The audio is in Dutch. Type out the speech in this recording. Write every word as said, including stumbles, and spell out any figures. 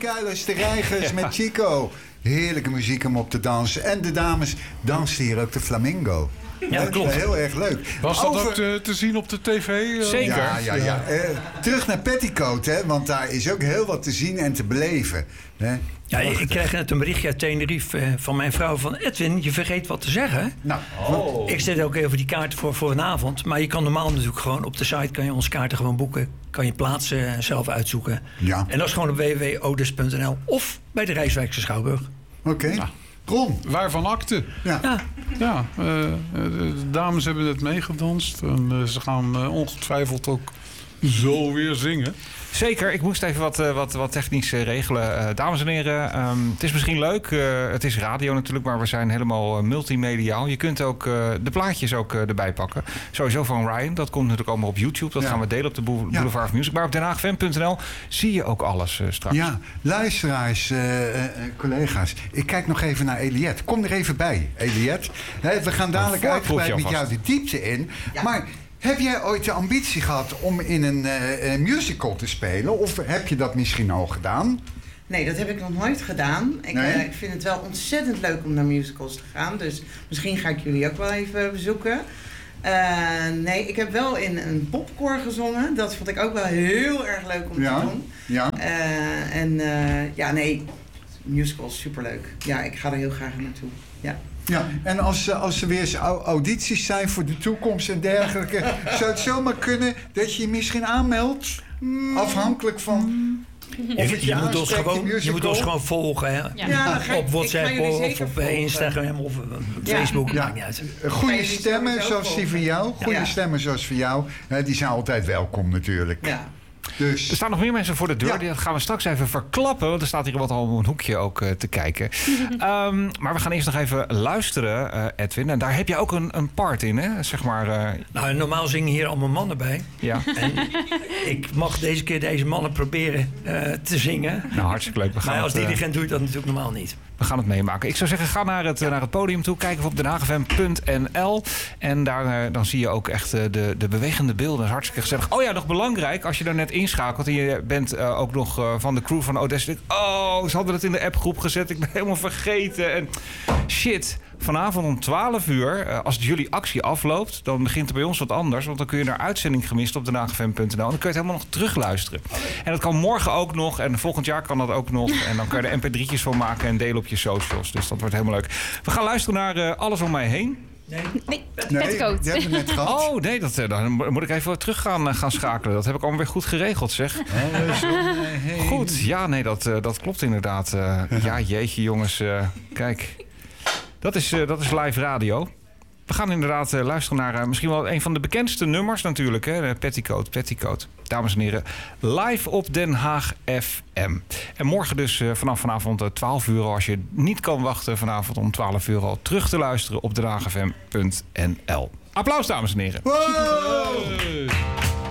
Carlos de Reigers met Chico. Heerlijke muziek om op te dansen. En de dames dansen hier ook de flamingo. Ja, dat klopt. Heel erg leuk. Was dat Over... ook te, te zien op de tv? Uh? Zeker. Ja, ja, ja. Uh, terug naar Petticoat, hè, want daar is ook heel wat te zien en te beleven. Hè? Ja, ik kreeg net een berichtje uit Tenerife uh, van mijn vrouw van... Edwin, je vergeet wat te zeggen. Nou, oh. Ik zet ook even die kaarten voor, voor vanavond. Maar je kan normaal natuurlijk gewoon op de site... kan je onze kaarten gewoon boeken. Kan je plaatsen zelf uitzoeken. Ja. En dat is gewoon op w w w punt odes punt n l of bij de Rijswijkse Schouwburg. Oké. Okay. Ja. Ron. Waarvan akte. Ja. Ja, ja uh, de dames hebben net meegedanst. En uh, ze gaan uh, ongetwijfeld ook zo weer zingen. Zeker, ik moest even wat, uh, wat, wat technisch uh, regelen. Uh, dames en heren, um, het is misschien leuk. Uh, het is radio natuurlijk, maar we zijn helemaal uh, multimediaal. Je kunt ook uh, de plaatjes ook uh, erbij pakken. Sowieso van Ryan, dat komt natuurlijk allemaal op YouTube. Dat ja. gaan we delen op de Boulevard ja. of Music. Maar op den haag f m punt n l zie je ook alles uh, straks. Ja, luisteraars, uh, uh, collega's. Ik kijk nog even naar Eliette. Kom er even bij, Eliette. He, we gaan dadelijk uitgebreid met jou de diepte in. Ja. Maar... heb jij ooit de ambitie gehad om in een uh, musical te spelen? Of heb je dat misschien al gedaan? Nee, dat heb ik nog nooit gedaan. Ik, nee? uh, ik vind het wel ontzettend leuk om naar musicals te gaan. Dus misschien ga ik jullie ook wel even bezoeken. Uh, nee, ik heb wel in een popkoor gezongen. Dat vond ik ook wel heel erg leuk om ja? te doen. Ja. Uh, en uh, ja, nee, musicals, superleuk. Ja, ik ga er heel graag naartoe. Ja. Ja, en als, als er weer eens audities zijn voor de toekomst en dergelijke... zou het zomaar kunnen dat je je misschien aanmeldt? Afhankelijk van... Of je, je, moet ons gewoon, je moet ons gewoon volgen, hè? Ja. Ja, op ik, WhatsApp ik of op volgen. Instagram of op Facebook. Ja. Ja. Goede stemmen zoals die van jou. Goede ja. stemmen zoals van jou. Die zijn altijd welkom natuurlijk. Ja. Dus. Er staan nog meer mensen voor de deur. Ja. Die gaan we straks even verklappen. Want er staat hier wat al op een hoekje ook uh, te kijken. um, maar we gaan eerst nog even luisteren, uh, Edwin. En daar heb je ook een, een part in, hè? Zeg maar, uh... Nou, normaal zingen hier allemaal mannen bij. Ja. En ik mag deze keer deze mannen proberen uh, te zingen. Nou, hartstikke leuk. We gaan maar als het, uh... dirigent doe je dat natuurlijk normaal niet. We gaan het meemaken. Ik zou zeggen, ga naar het, ja. naar het podium toe. Kijk even op den haag f m punt n l. En daar uh, dan zie je ook echt uh, de, de bewegende beelden. Dat is hartstikke gezellig. Oh ja, nog belangrijk. Als je daar net inschakelt en je bent uh, ook nog uh, van de crew van Odessa. Oh, ze hadden het in de appgroep gezet. Ik ben helemaal vergeten. En shit. Vanavond om twaalf uur, uh, als jullie actie afloopt... dan begint het bij ons wat anders. Want dan kun je naar uitzending gemist op den haag f m punt n l. En dan kun je het helemaal nog terugluisteren. En dat kan morgen ook nog. En volgend jaar kan dat ook nog. En dan kan je er M P drietjes van maken en delen op je socials. Dus dat wordt helemaal leuk. We gaan luisteren naar uh, Alles om mij heen. Nee, nee, Petticoat. Die hebben we net gehad. Oh, nee, dat, dan moet ik even terug gaan, gaan schakelen. Dat heb ik allemaal weer goed geregeld, zeg. Goed, ja, nee, dat, dat klopt inderdaad. Uh, ja, jeetje, jongens. Uh, kijk, dat is, uh, dat is live radio. We gaan inderdaad uh, luisteren naar uh, misschien wel een van de bekendste nummers natuurlijk. Hè? Petticoat, Petticoat. Dames en heren, live op Den Haag F M. En morgen dus uh, vanaf vanavond uh, twaalf uur... als je niet kan wachten vanavond om twaalf uur... al terug te luisteren op den haag f m punt n l. Applaus, dames en heren. Wow!